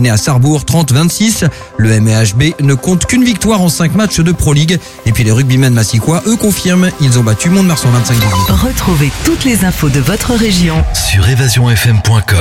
incliné à Sarrebourg 30-26. Le MEHB ne compte qu'une victoire en 5 matchs de Pro League. Et puis les rugbymen massicois, eux, confirment, ils ont battu Mont-de-Marsan 25-18. Retrouvez toutes les infos de votre région sur évasionfm.com.